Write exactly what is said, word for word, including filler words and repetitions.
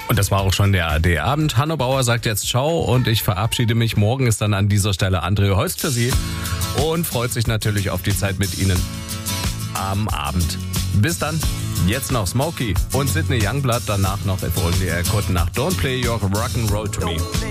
Und das war auch schon der A D-Abend. Hanno Bauer sagt jetzt Ciao und ich verabschiede mich. Morgen ist dann an dieser Stelle André Holst für Sie und freut sich natürlich auf die Zeit mit Ihnen am Abend. Bis dann. Jetzt noch Smokey und Sydney Youngblood, danach noch If Only I Could nach Don't Play Your Rock'n'Roll to Me.